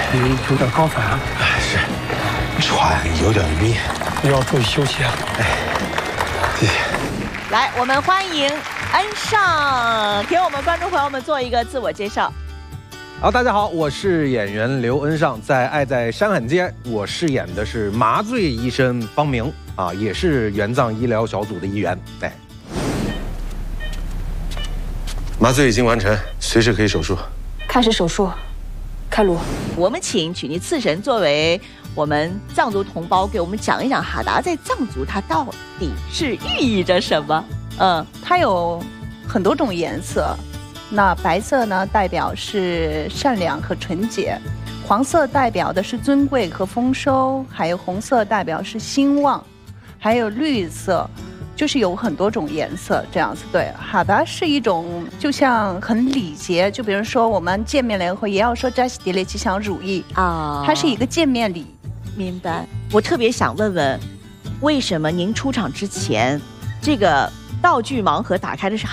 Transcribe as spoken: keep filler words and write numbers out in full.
你有点高反啊？ 哎，是，喘有点晕， 要注意休息啊。 哎，谢谢。 来，我们欢迎恩尚，给我们观众朋友们做一个自我介绍。 好，大家好，我是演员刘恩尚，在《爱在山海间》，我饰演的是麻醉医生方明啊，也是援藏医疗小组的一员。哎， 麻醉已经完成，随时可以手术。 开始手术，开颅。 我们请曲尼次神作为我们藏族同胞，给我们讲一讲哈达在藏族它到底是寓意着什么？嗯， 它有很多种颜色。那白色呢，代表是善良和纯洁；黄色代表的是尊贵和丰收；还有红色代表是兴旺；还有绿色，就是有很多种颜色这样子。对，哈达是一种就像很礼节，就比如说我们见面了以后也要说扎西迪列吉祥如意啊，它是一个见面礼。 明白。我特别想问问，为什么您出场之前，这个道具盲盒打开的是